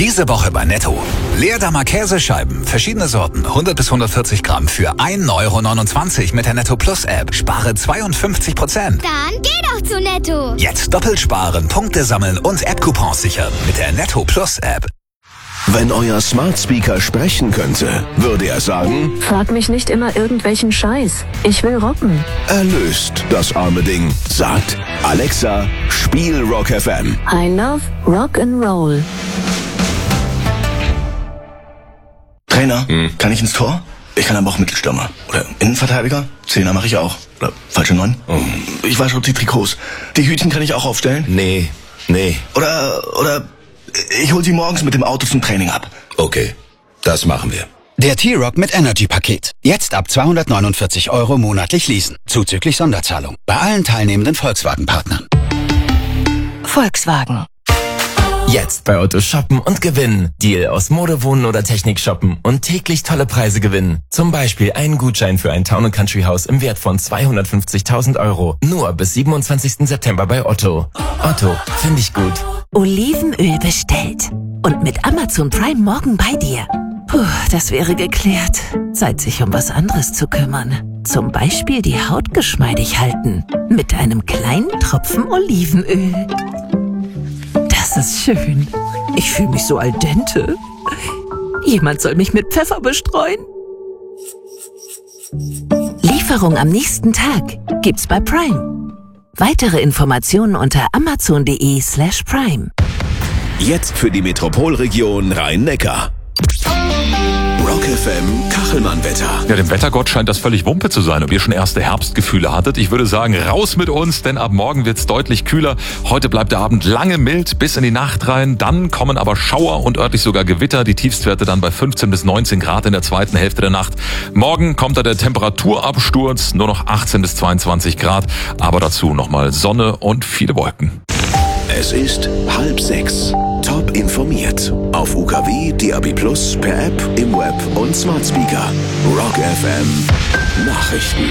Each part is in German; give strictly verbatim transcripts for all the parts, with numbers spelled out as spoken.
Diese Woche bei Netto. Leerdammer Käsescheiben, verschiedene Sorten, hundert bis hundertvierzig Gramm für ein Euro neunundzwanzig mit der Netto Plus App. Spare zweiundfünfzig Prozent. Dann geh doch zu Netto. Jetzt doppelt sparen, Punkte sammeln und App-Coupons sichern mit der Netto Plus App. Wenn euer Smart Speaker sprechen könnte, würde er sagen: Frag mich nicht immer irgendwelchen Scheiß. Ich will rocken. Erlöst das arme Ding. Sagt: Alexa, spiel Rock F M. I love Rock and Roll. Trainer, hm. kann ich ins Tor? Ich kann aber auch Mittelstürmer. Oder Innenverteidiger? Zehner mache ich auch. Oder falsche Neun? Oh. Ich wasche auch die Trikots. Die Hütchen kann ich auch aufstellen? Nee, nee. Oder, oder... Ich hol sie morgens mit dem Auto zum Training ab. Okay, das machen wir. Der T-Rock mit Energy-Paket. Jetzt ab zweihundertneunundvierzig Euro monatlich leasen. Zuzüglich Sonderzahlung. Bei allen teilnehmenden Volkswagen-Partnern. Volkswagen. Jetzt bei Otto shoppen und gewinnen. Deal aus Mode, Wohnen oder Technik shoppen und täglich tolle Preise gewinnen. Zum Beispiel einen Gutschein für ein Town and Country Haus im Wert von zweihundertfünfzigtausend Euro. Nur bis siebenundzwanzigsten September bei Otto. Otto, finde ich gut. Olivenöl bestellt. Und mit Amazon Prime morgen bei dir. Puh, das wäre geklärt. Zeit, sich um was anderes zu kümmern. Zum Beispiel die Haut geschmeidig halten. Mit einem kleinen Tropfen Olivenöl. Das ist schön. Ich fühle mich so al dente. Jemand soll mich mit Pfeffer bestreuen. Lieferung am nächsten Tag gibt's bei Prime. Weitere Informationen unter amazon.de slash prime. Jetzt für die Metropolregion Rhein-Neckar. Rock F M Kachelmann-Wetter. Ja, dem Wettergott scheint das völlig Wumpe zu sein, ob ihr schon erste Herbstgefühle hattet. Ich würde sagen, raus mit uns, denn ab morgen wird's deutlich kühler. Heute bleibt der Abend lange mild bis in die Nacht rein. Dann kommen aber Schauer und örtlich sogar Gewitter. Die Tiefstwerte dann bei fünfzehn bis neunzehn Grad in der zweiten Hälfte der Nacht. Morgen kommt da der Temperaturabsturz, nur noch achtzehn bis zweiundzwanzig Grad. Aber dazu nochmal Sonne und viele Wolken. Es ist halb sechs. Top informiert. Auf U K W, D A B Plus, per App, im Web und Smart Speaker. Rock F M. Nachrichten.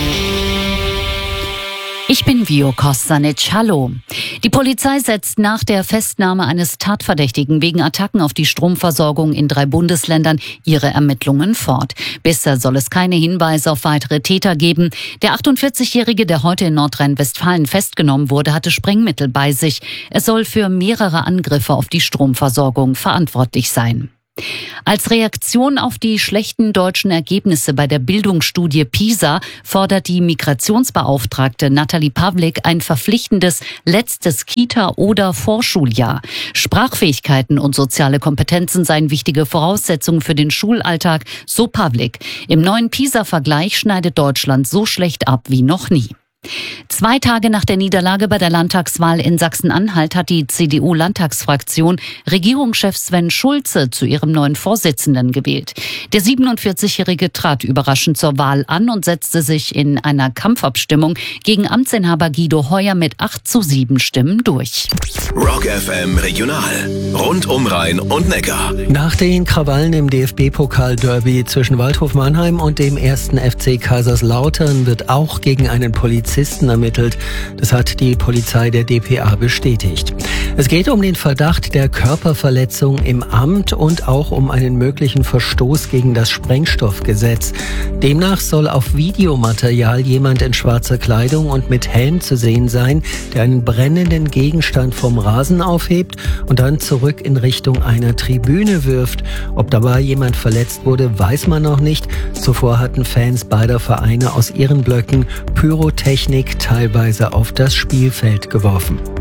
Ich bin Vio Kostanic. Hallo. Die Polizei setzt nach der Festnahme eines Tatverdächtigen wegen Attacken auf die Stromversorgung in drei Bundesländern ihre Ermittlungen fort. Bisher soll es keine Hinweise auf weitere Täter geben. Der achtundvierzigjährige, der heute in Nordrhein-Westfalen festgenommen wurde, hatte Sprengmittel bei sich. Er soll für mehrere Angriffe auf die Stromversorgung verantwortlich sein. Als Reaktion auf die schlechten deutschen Ergebnisse bei der Bildungsstudie PISA fordert die Migrationsbeauftragte Nathalie Pavlik ein verpflichtendes letztes Kita- oder Vorschuljahr. Sprachfähigkeiten und soziale Kompetenzen seien wichtige Voraussetzungen für den Schulalltag, so Pavlik. Im neuen PISA-Vergleich schneidet Deutschland so schlecht ab wie noch nie. Zwei Tage nach der Niederlage bei der Landtagswahl in Sachsen-Anhalt hat die C D U-Landtagsfraktion Regierungschef Sven Schulze zu ihrem neuen Vorsitzenden gewählt. Der siebenundvierzigjährige trat überraschend zur Wahl an und setzte sich in einer Kampfabstimmung gegen Amtsinhaber Guido Heuer mit acht zu sieben Stimmen durch. Rock F M Regional. Rund um Rhein und Neckar. Nach den Krawallen im D F B-Pokal-Derby zwischen Waldhof Mannheim und dem ersten F C Kaiserslautern wird auch gegen einen Polizisten ermittelt. Das hat die Polizei der D P A bestätigt. Es geht um den Verdacht der Körperverletzung im Amt und auch um einen möglichen Verstoß gegen das Sprengstoffgesetz. Demnach soll auf Videomaterial jemand in schwarzer Kleidung und mit Helm zu sehen sein, der einen brennenden Gegenstand vom Rasen aufhebt und dann zurück in Richtung einer Tribüne wirft. Ob dabei jemand verletzt wurde, weiß man noch nicht. Zuvor hatten Fans beider Vereine aus ihren Blöcken Pyrotechnik teilweise auf das Spielfeld geworfen.